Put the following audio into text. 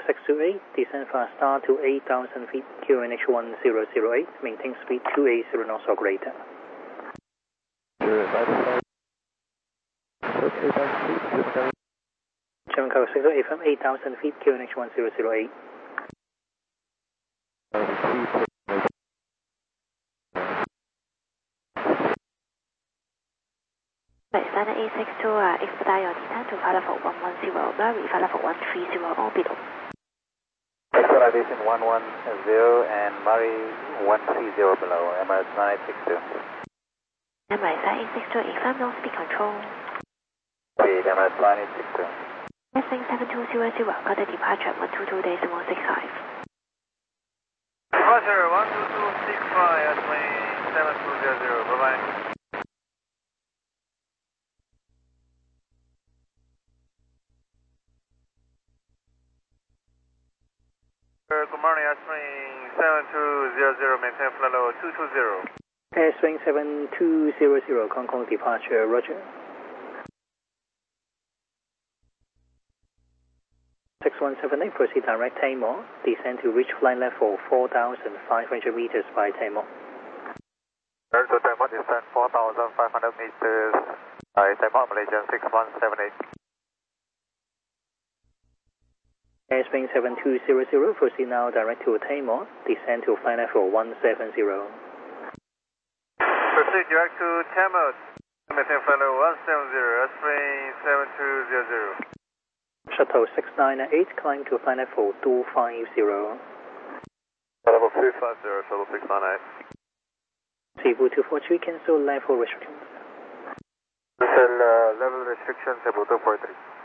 628, descend fast star to 8,000 feet, QNH 1008, maintain speed 280 knots or greater. German Cover 608 from 8,000 feet, QNH 1008. Standard A62, expedite your descent to flight level 110, Mary, flight level 130 orbital. Expedite descent 110 and Mary 130 below, Emirates 9862. Emirates 9862, inform no speed control. Speed, Emirates 9862. Wing 7200, got a departure 122.65. Departure 12265 at wing 7200, bye-bye. Good morning, Airswing 7200, maintain flight level 220. Airswing 7200, Hong Kong departure, roger. 6178, proceed direct Tamar, descend to reach flight level 4,500 meters by Tamar. To Tamar, descend 4,500 meters by Tamar, Malaysian 6178. Airswing 7200, proceed now direct to Tamar, descend to flight level 170. Proceed direct to Tamar, maintain flight level 170, Airswing 7200. Shuttle 698, climb to flight level 250. Level 250, Shuttle 698. Cebu 243, cancel level restrictions. Cancel level restrictions, Cebu 243.